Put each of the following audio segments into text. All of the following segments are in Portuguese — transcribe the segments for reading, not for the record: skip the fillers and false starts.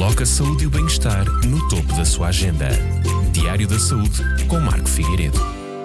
Coloca a saúde e o bem-estar no topo da sua agenda. Diário da Saúde com Marco Figueiredo.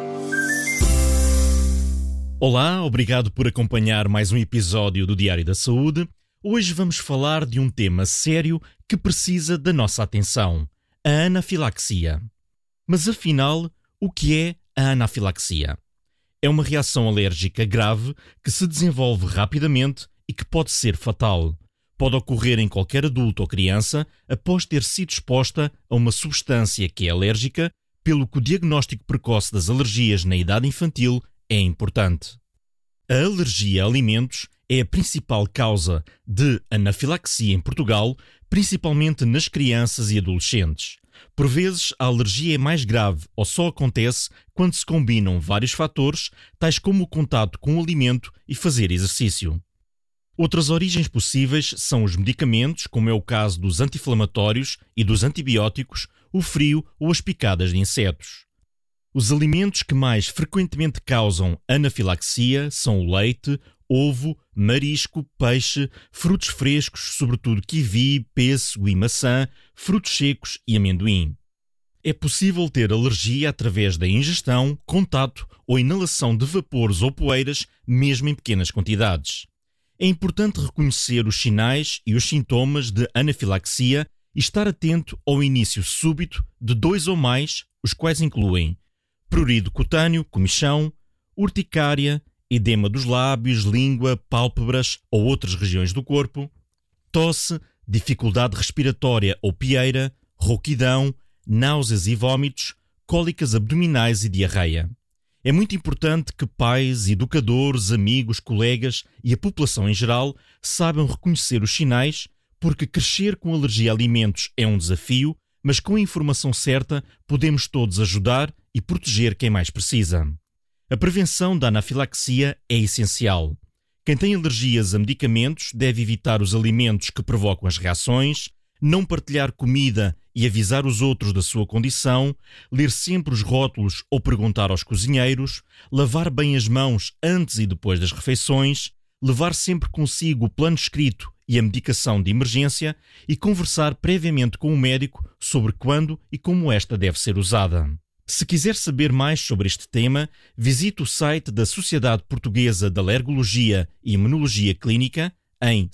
Olá, obrigado por acompanhar mais um episódio do Diário da Saúde. Hoje vamos falar de um tema sério que precisa da nossa atenção: a anafilaxia. Mas afinal, o que é a anafilaxia? É uma reação alérgica grave que se desenvolve rapidamente e que pode ser fatal. Pode ocorrer em qualquer adulto ou criança após ter sido exposta a uma substância que é alérgica, pelo que o diagnóstico precoce das alergias na idade infantil é importante. A alergia a alimentos é a principal causa de anafilaxia em Portugal, principalmente nas crianças e adolescentes. Por vezes, a alergia é mais grave ou só acontece quando se combinam vários fatores, tais como o contato com o alimento e fazer exercício. Outras origens possíveis são os medicamentos, como é o caso dos anti-inflamatórios e dos antibióticos, o frio ou as picadas de insetos. Os alimentos que mais frequentemente causam anafilaxia são o leite, ovo, marisco, peixe, frutos frescos, sobretudo kiwi, pêssego e maçã, frutos secos e amendoim. É possível ter alergia através da ingestão, contato ou inalação de vapores ou poeiras, mesmo em pequenas quantidades. É importante reconhecer os sinais e os sintomas de anafilaxia e estar atento ao início súbito de 2 ou mais, os quais incluem prurido cutâneo, comichão, urticária, edema dos lábios, língua, pálpebras ou outras regiões do corpo, tosse, dificuldade respiratória ou pieira, rouquidão, náuseas e vômitos, cólicas abdominais e diarreia. É muito importante que pais, educadores, amigos, colegas e a população em geral saibam reconhecer os sinais, porque crescer com alergia a alimentos é um desafio, mas com a informação certa podemos todos ajudar e proteger quem mais precisa. A prevenção da anafilaxia é essencial. Quem tem alergias a medicamentos deve evitar os alimentos que provocam as reações, não partilhar comida e avisar os outros da sua condição, ler sempre os rótulos ou perguntar aos cozinheiros, lavar bem as mãos antes e depois das refeições, levar sempre consigo o plano escrito e a medicação de emergência e conversar previamente com o médico sobre quando e como esta deve ser usada. Se quiser saber mais sobre este tema, visite o site da Sociedade Portuguesa de Alergologia e Imunologia Clínica em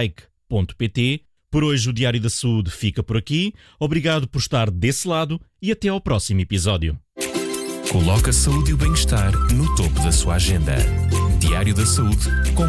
spike.pt. Por hoje o Diário da Saúde fica por aqui. Obrigado por estar desse lado e até ao próximo episódio. Coloca a saúde e o bem-estar no topo da sua agenda. Diário da Saúde com